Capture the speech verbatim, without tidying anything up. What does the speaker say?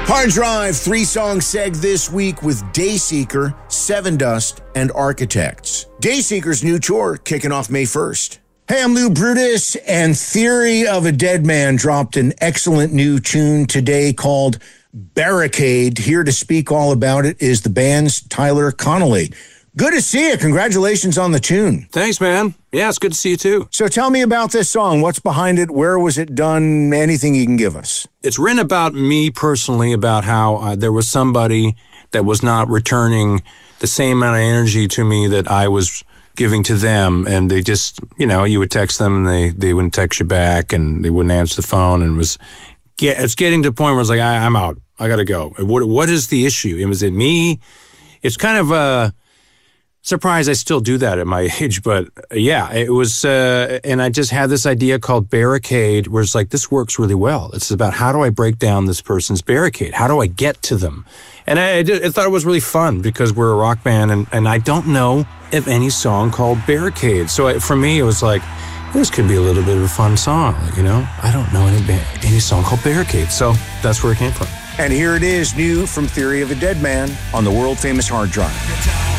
Hard Drive, three-song seg this week with Dayseeker, Seven Dust, and Architects. Dayseeker's new tour kicking off May first. Hey, I'm Lou Brutus, and Theory of a Dead Man dropped an excellent new tune today called Barricade. Here to speak all about it is the band's Tyler Connolly. Good to see you. Congratulations on the tune. Thanks, man. Yeah, it's good to see you too. So tell me about this song. What's behind it? Where was it done? Anything you can give us? It's written about me personally, about how uh, there was somebody that was not returning the same amount of energy to me that I was giving to them. And they just, you know, you would text them and they, they wouldn't text you back and they wouldn't answer the phone. And it was, get, it's getting to the point where it's like, I, I'm out. I got to go. What, what is the issue? Was it me? It's kind of a... surprised I still do that at my age, but yeah, it was, uh, and I just had this idea called Barricade, where it's like, this works really well. It's about how do I break down this person's barricade? How do I get to them? And I, I, did, I thought it was really fun because we're a rock band, and, and I don't know of any song called Barricade. So I, for me, it was like, this could be a little bit of a fun song, you know? I don't know any, any song called Barricade, so that's where it came from. And here it is, new from Theory of a Dead Man on the world-famous Hard Drive.